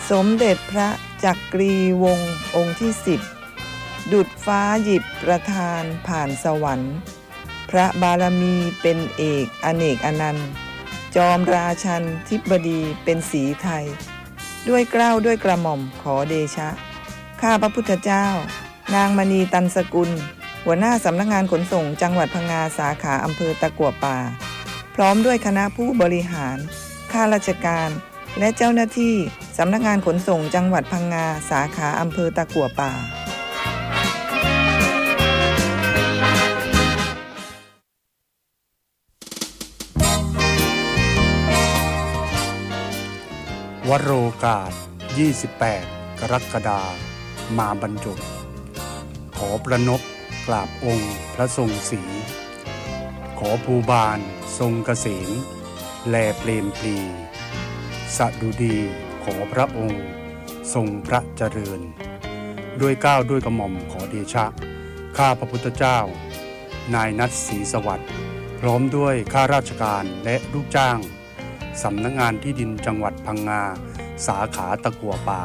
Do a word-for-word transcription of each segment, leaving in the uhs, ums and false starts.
สมเด็จพระจักรีวงศ์องค์ที่สิบดุจฟ้าหยิบประทานผ่านสวรรค์พระบารมีเป็นเอกอเนกอนันต์จอมราชันธิบดีเป็นศรีไทยด้วยเกล้าด้วยกระหม่อมขอเดชะข้าพระพุทธเจ้านางมณีตันสกุลหัวหน้าสำนักงานขนส่งจังหวัดพังงาสาขาอำเภอตะกั่วป่าพร้อมด้วยคณะผู้บริหารข้าราชการและเจ้าหน้าที่สำนักงานขนส่งจังหวัดพังงาสาขาอำเภอตะกั่วป่าวโรกาสยี่สิบแปดกรกฎาคมมาบรรจบขอประนบกราบองค์พระทรงศรีขอภูบาลทรงเกษมแลเปรมปรีสดุดีขอพระองค์ทรงพระเจริญด้วยเกล้าด้วยกระหม่อมขอเดชะข้าพระพุทธเจ้านายนัทศรีสวัสดิ์พร้อมด้วยข้าราชการและลูกจ้างสำนักงานที่ดินจังหวัดพังงาสาขาตะกั่วป่า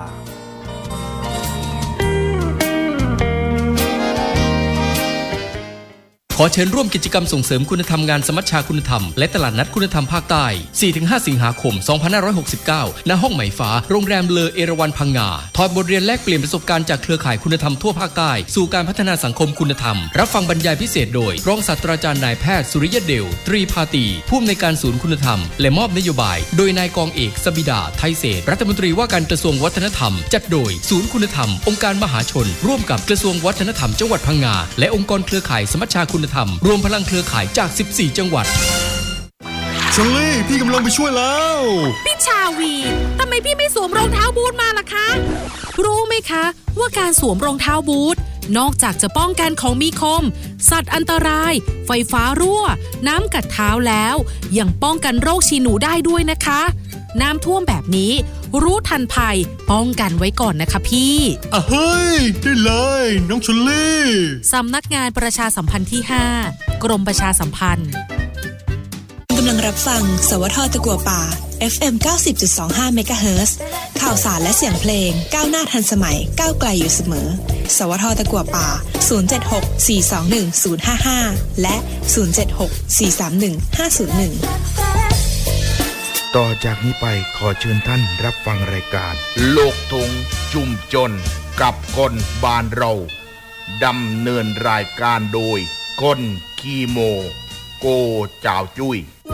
ขอเชิญร่วมกิจกรรมส่งเสริมคุณธรรมงานสมัชชาคุณธรรมและตลาดนัดคุณธรรมภาคใต้ สี่ถึงห้า สิงหาคม สองพันห้าร้อยหกสิบเก้า ณ ห้องไหมฟ้า โรงแรมเลอเอราวัณพังงา ถอดบทเรียนแลกเปลี่ยนประสบการณ์จากเครือข่ายคุณธรรมทั่วภาคใต้สู่การพัฒนาสังคมคุณธรรมรับฟังบรรยายพิเศษโดยรองศาสตราจารย์นายแพทย์สุริยเดลตรีพาตีผู้อำนวยการศูนย์คุณธรรมและมอบนโยบายโดยนายกองเอกสบิดาไทยเศรษฐ์รัฐมนตรีว่าการกระทรวงวัฒนธรรมจัดโดยศูนย์คุณธรรมองค์การมหาชนร่วมกับกระทรวงวัฒนธรรมจังหวัดพังงาและองค์กรเครือข่ายสมัชชาคุณธรรมรวมพลังเครือข่ายจากสิบสี่จังหวัดชลลี่พี่กำลังไปช่วยแล้วพี่ชาวีทำไมพี่ไม่สวมรองเท้าบูทมาล่ะคะรู้ไหมคะว่าการสวมรองเท้าบูทนอกจากจะป้องกันของมีคมสัตว์อันตรายไฟฟ้ารั่วน้ำกัดเท้าแล้วยังป้องกันโรคฉี่หนูได้ด้วยนะคะน้ำท่วมแบบนี้รู้ทันภัยป้องกันไว้ก่อนนะคะพี่อ่ะเฮ้ยได้เลยน้องชลลี่สำนักงานประชาสัมพันธ์ที่ห้ากรมประชาสัมพันธ์กำลังรับฟังสวทตะกั่วป่า เอฟ เอ็ม เก้าสิบจุดสองห้า เมกะเฮิรตซ์ข่าวสารและเสียงเพลงก้าวหน้าทันสมัยก้าวไกลอยู่เสมอสวทตะกั่วป่าศูนย์ เจ็ด หก สี่ สอง หนึ่ง ศูนย์ ห้า ห้าและศูนย์ เจ็ด หก สี่ สาม หนึ่ง ห้า ศูนย์ หนึ่งต่อจากนี้ไปขอเชิญท่านรับฟังรายการโลกทุ่งจุ่มจนกับคนบ้านเราดำเนินรายการโดยคนคีโมโกเจ้าจุ้ย